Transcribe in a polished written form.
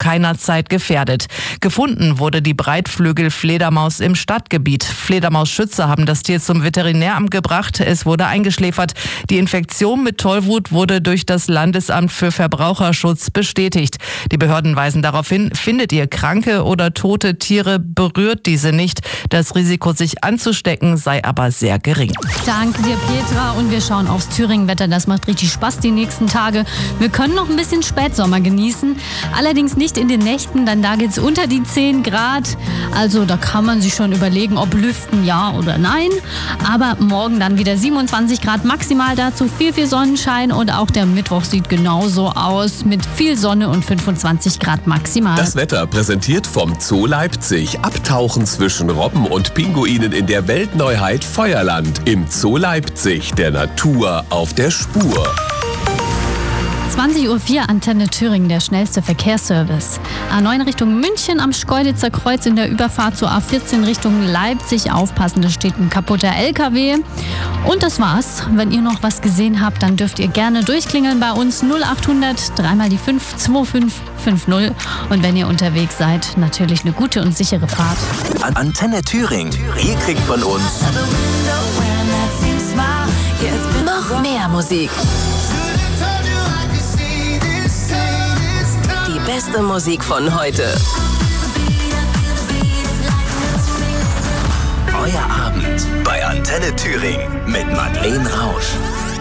keiner Zeit gefährdet. Gefunden wurde die Breitflügel-Fledermaus im Stadtgebiet. Fledermausschützer haben das Tier zum Veterinäramt gebracht. Es wurde eingeschläfert. Die Infektion mit Tollwut wurde durch das Landesamt für Verbraucherschutz bestätigt. Die Behörden weisen darauf hin, findet ihr kranke oder tote Tiere, berührt diese nicht. Das Risiko, sich anzustecken, sei aber sehr gering. Danke dir, Petra. Und wir schauen aufs Thüringen-Wetter. Das macht richtig Spaß die nächsten Tage. Wir können noch ein bisschen Spätsommer genießen. Allerdings nicht in den Nächten, denn da geht es unter die 10 Grad. Also da kann man sich schon überlegen, ob lüften ja oder nein. Aber morgen dann wieder 27 Grad maximal, dazu viel Sonnenschein. Und auch der Mittwoch sieht genauso aus mit viel Sonne und 25 Grad maximal. Das Wetter präsentiert vom Zoo Leipzig. Abtauchen zwischen Robben und Pinguinen in der Weltneuheit Feuerland. Im Zoo Leipzig, der Natur auf der Spur. 20.04 Uhr, Antenne Thüringen, der schnellste Verkehrsservice. A9 Richtung München am Schkeuditzer Kreuz in der Überfahrt zur A14 Richtung Leipzig. Aufpassen, da steht ein kaputter LKW. Und das war's. Wenn ihr noch was gesehen habt, dann dürft ihr gerne durchklingeln bei uns 0800 3 mal die 5 2550. Und wenn ihr unterwegs seid, natürlich eine gute und sichere Fahrt. Antenne Thüringen. Ihr kriegt von uns noch mehr Musik. Die beste Musik von heute. Euer Abend bei Antenne Thüringen mit Madeleine Rausch.